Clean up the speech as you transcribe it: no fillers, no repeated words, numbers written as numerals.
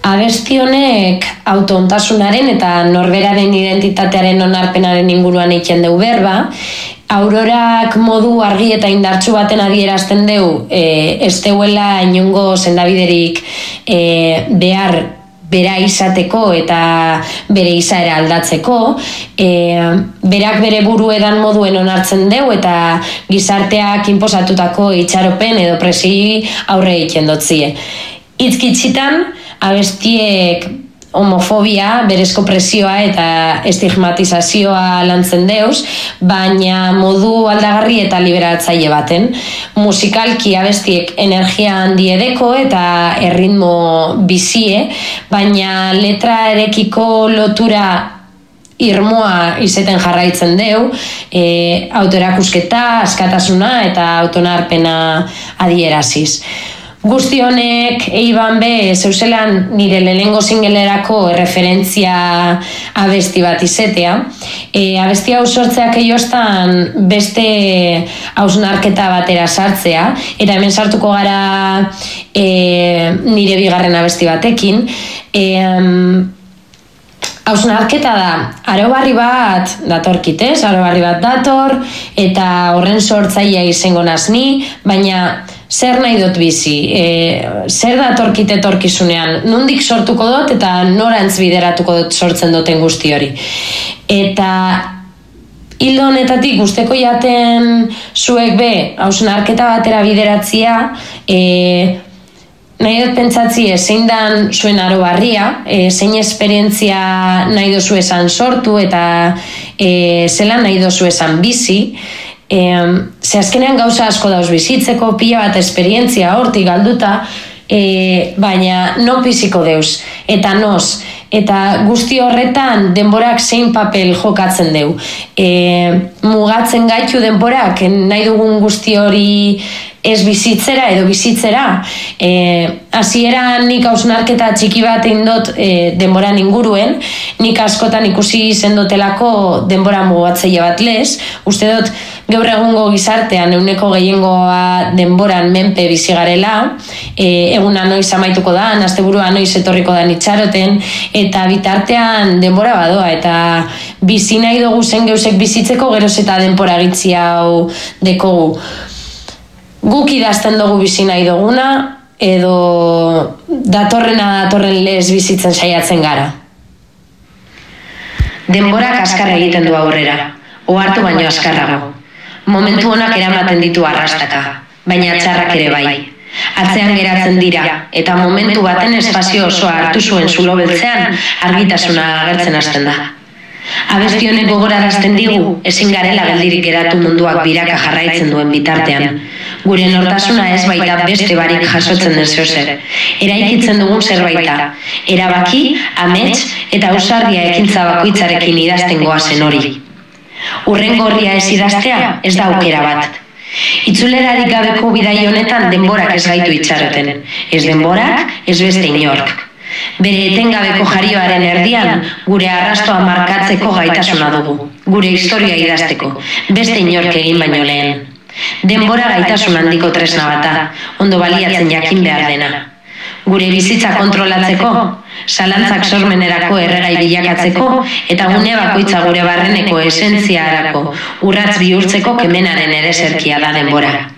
Abesti honek autoontasunaren eta norberaren identitatearen onarpenaren inguruan egiten dugu berba. Aurorak modu argi eta indartsu baten adierazten dugu ez deuela inongo sendabiderik behar bera izateko eta bere izaera aldatzeko, berak bere buru edan moduen onartzen dugu eta gizarteak inposatutako itxaropen edo presi aurre egiten dotzie. Hitzkitzitan, abestiek homofobia, berezko presioa eta estigmatizazioa lantzen deuz, baina modu aldagarri eta liberatzaile baten. Musikalki abestiek energia handi edeko eta erritmo bizie, baina letra erekiko lotura irmoa izaten jarraitzen deu, autoerakusketa, askatasuna eta autonarpena adieraziz. Guzti honek eiban be zeuzelan nire lehenengo singelerako referentzia abesti bat izetea. Abesti hau sortzeak eiostan beste hausnarketa batera sartzea, eta hemen sartuko gara nire bigarren abesti batekin. Hausnarketa da, arobarri bat datorkit, arobarri bat dator, eta horren sortzailea izango naz ni, baina zer nahi dut bizi, zer datorkit etorkizunean, nondik sortuko dut eta norantz bideratuko dut sortzen duten guzti hori. Eta hildo honetatik gusteko jaten zuek be, hausnarketa batera bideratzia, nahi dut pentsatzie zein dan zuen arobarria, zein esperientzia nahi dozu esan sortu eta zelan nahi dozu esan bizi. Ze azkenean gauza asko dauz bizitzeko, pila bat esperientzia hortik galduta, baina no biziko deuz, eta noz. Eta guzti horretan denborak zein papel jokatzen deu. Mugatzen gaitu denborak, nahi dugun guzti hori ez bizitzera edo bizitzera. Hasieran nik hausnarketa txiki bat indot denboran inguruen, nik askotan ikusi zendotelako denbora mugatzaile bat lez. Uste dut gaur egungo gizartean euneko gehiengoa denboran menpe bizi garela, eguna noiz amaituko da, asteburua noiz etorriko da itxaroten, eta bitartean denbora badoa, eta bizi nahi dugu zen geusek bizitzeko geroz eta denbora gitzi hau dekogu. Guk idazten dugu bizi nahi duguna, edo datorren lez bizitzen saiatzen gara. Denborak azkar egiten du aurrera, ohartu baino azkarrago. Momentu honak eramaten ditu arrastaka, baina txarrak ere bai. Atzean geratzen dira, eta momentu baten espazio osoa hartu zuen zulo beltzean argitasuna agertzen hasten da. Abesti honek gogorarazten digu, ezin garela geldirik geratu munduak biraka jarraitzen duen bitartean. Gure nortasuna ez baita beste barik jasotzen den zeozer. Eraikitzen dugun zerbaita, erabaki, amets eta ausardia ekintza bakoitzarekin idazten goazen hori. Urrengo horria ez idaztea ez da aukera bat. Itzulerarik gabeko bidai honetan denborak ez gaitu itxaroten. Ez denborak, ez beste inork. Bere etengabeko jarioaren erdian gure arrastoa markatzeko gaitasuna dugu. Gure historia idazteko, beste inork egin baino lehen. Denbora gaitasun handiko tresna bata, ondo baliatzen jakin behar dena. Gure bizitza kontrolatzeko, zalantzak sormenerako erregai bilakatzeko eta gune bakoitza gure barreneko esentziarako urratz bihurtzeko kemenaren ereserkia da denbora.